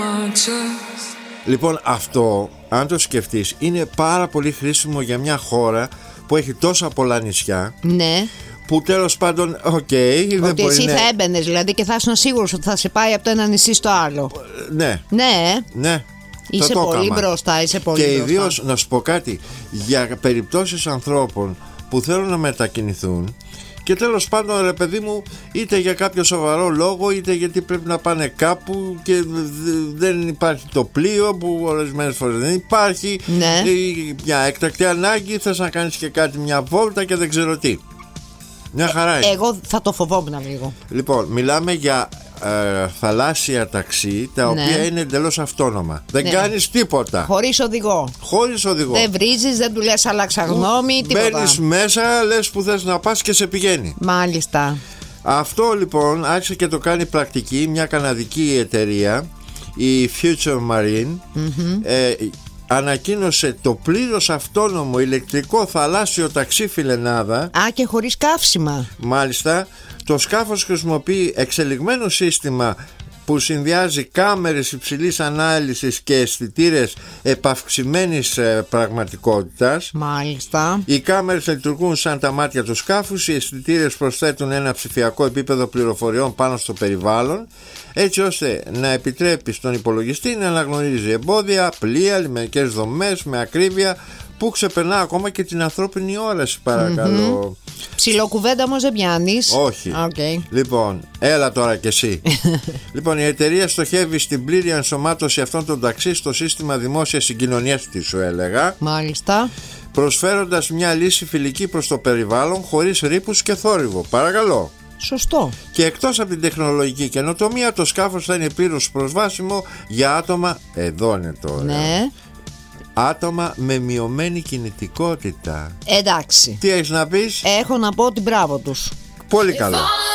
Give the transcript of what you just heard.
Λοιπόν, αυτό, αν το σκεφτείς, είναι πάρα πολύ χρήσιμο για μια χώρα που έχει τόσα πολλά νησιά. Ναι. Που τέλος πάντων, δεν ότι μπορεί εσύ θα έμπαινες δηλαδή και θα ήσουν σίγουρος ότι θα σε πάει από το ένα νησί στο άλλο. Ναι. Ναι. Είσαι πολύ μπροστά, είσαι πολύ και μπροστά. Και ιδίως να σου πω κάτι, για περιπτώσεις ανθρώπων που θέλουν να μετακινηθούν και τέλος πάντων, ρε παιδί μου, είτε για κάποιο σοβαρό λόγο, είτε γιατί πρέπει να πάνε κάπου και δεν υπάρχει το πλοίο, που ορισμένες φορές δεν υπάρχει, ναι. Μια έκτακτη ανάγκη, θες να κάνεις και κάτι, μια βόλτα και δεν ξέρω τι. Μια χαρά είναι. Εγώ θα το φοβόμουν λίγο. Λοιπόν, μιλάμε για θαλάσσια ταξί, τα οποία είναι εντελώς αυτόνομα. Δεν κάνεις τίποτα. Χωρίς οδηγό. Δεν βρίζεις, δεν του λες άλλαξα γνώμη, τίποτα. Μπαίνεις μέσα, λες που θες να πας και σε πηγαίνει. Μάλιστα. Αυτό λοιπόν άρχισε και το κάνει πρακτική μια καναδική εταιρεία, η Future Marine. Ανακοίνωσε το πλήρως αυτόνομο ηλεκτρικό θαλάσσιο ταξί, φιλενάδα. Α, και χωρίς καύσιμα. Μάλιστα. Το σκάφος χρησιμοποιεί εξελιγμένο σύστημα που συνδυάζει κάμερες υψηλής ανάλυσης και αισθητήρες επαυξημένης πραγματικότητας. Μάλιστα. Οι κάμερες λειτουργούν σαν τα μάτια του σκάφους. Οι αισθητήρες προσθέτουν ένα ψηφιακό επίπεδο πληροφοριών πάνω στο περιβάλλον, έτσι ώστε να επιτρέπει στον υπολογιστή να αναγνωρίζει εμπόδια, πλοία, λιμενικές δομές με ακρίβεια που ξεπερνά ακόμα και την ανθρώπινη όραση, παρακαλώ. Ψιλοκουβέντα όμως δεν πιάνεις. Όχι. Λοιπόν, έλα τώρα κι εσύ. Λοιπόν, η εταιρεία στοχεύει στην πλήρη ενσωμάτωση αυτών των ταξί στο σύστημα δημόσιας συγκοινωνίας, τι σου έλεγα. Μάλιστα. Προσφέροντας μια λύση φιλική προς το περιβάλλον, χωρίς ρήπους και θόρυβο. Παρακαλώ. Σωστό. Και εκτός από την τεχνολογική καινοτομία, το σκάφος θα είναι πλήρως προσβάσιμο για άτομα. Εδώ είναι τώρα. Ναι. Άτομα με μειωμένη κινητικότητα. Εντάξει. Τι έχεις να πεις? Έχω να πω ότι μπράβο τους. Πολύ καλό.